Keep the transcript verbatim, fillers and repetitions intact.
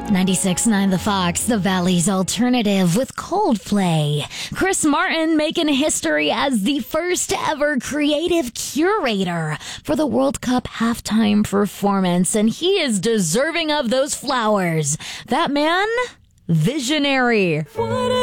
ninety-six point nine The Fox, the Valley's alternative with Coldplay. Chris Martin making history as the first ever creative curator for the World Cup halftime performance, and he is deserving of those flowers. That man, visionary.